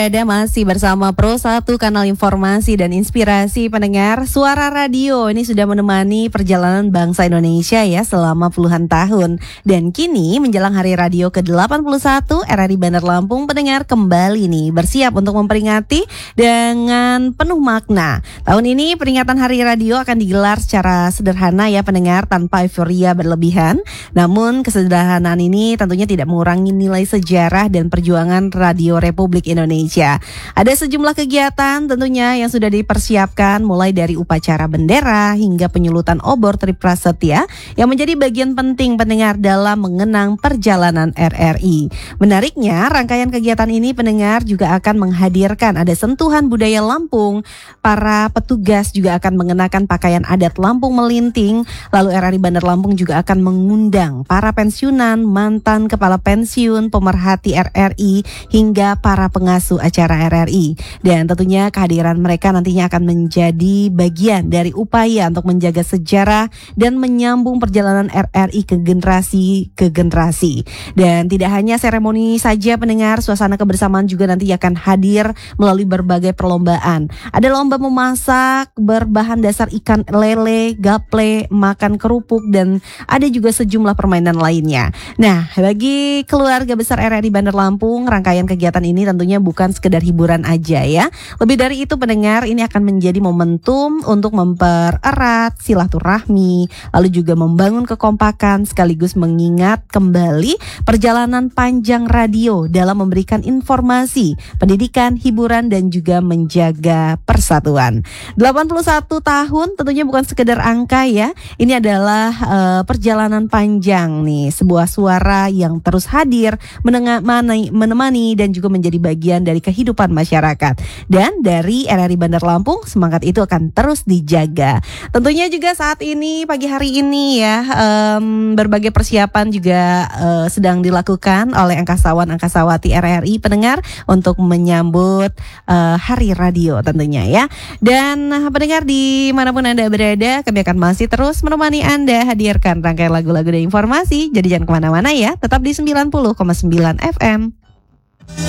Ada masih bersama Pro 1 kanal informasi dan inspirasi pendengar. Suara radio ini sudah menemani perjalanan bangsa Indonesia ya selama puluhan tahun. Dan kini menjelang Hari Radio ke-81 RRI Bandar Lampung, pendengar kembali nih bersiap untuk memperingati dengan penuh makna. Tahun ini peringatan Hari Radio akan digelar secara sederhana ya pendengar, tanpa euforia berlebihan. Namun kesederhanaan ini tentunya tidak mengurangi nilai sejarah dan perjuangan Radio Republik Indonesia. Ada sejumlah kegiatan tentunya yang sudah dipersiapkan, mulai dari upacara bendera hingga penyulutan obor Triprasetya yang menjadi bagian penting pendengar dalam mengenang perjalanan RRI. Menariknya, rangkaian kegiatan ini pendengar juga akan menghadirkan ada sentuhan budaya Lampung. Para petugas juga akan mengenakan pakaian adat Lampung Melinting. Lalu RRI Bandar Lampung juga akan mengundang para pensiunan, mantan kepala pensiun, pemerhati RRI hingga para pengasuh acara RRI. Dan tentunya kehadiran mereka nantinya akan menjadi bagian dari upaya untuk menjaga sejarah dan menyambung perjalanan RRI ke generasi. Dan tidak hanya seremoni saja pendengar, suasana kebersamaan juga nanti akan hadir melalui berbagai perlombaan. Ada lomba memasak berbahan dasar ikan lele, gaple, makan kerupuk, dan ada juga sejumlah permainan lainnya. Nah, bagi keluarga besar RRI Bandar Lampung, rangkaian kegiatan ini tentunya bukan sekedar hiburan aja ya. Lebih dari itu pendengar, ini akan menjadi momentum untuk mempererat silaturahmi, lalu juga membangun kekompakan sekaligus mengingat kembali perjalanan panjang radio dalam memberikan informasi, pendidikan, hiburan, dan juga menjaga persatuan. 81 tahun tentunya bukan sekedar angka ya. Ini adalah perjalanan panjang nih, sebuah suara yang terus hadir menemani dan juga menjadi bagian dari kehidupan masyarakat. Dan dari RRI Bandar Lampung, semangat itu akan terus dijaga. Tentunya juga saat ini, pagi hari ini ya, berbagai persiapan juga sedang dilakukan oleh angkasawan-angkasawati RRI pendengar untuk menyambut Hari Radio tentunya ya. Dan pendengar dimanapun Anda berada, kami akan masih terus menemani Anda, hadirkan rangkaian lagu-lagu dan informasi. Jadi jangan kemana-mana ya, tetap di 90,9 FM.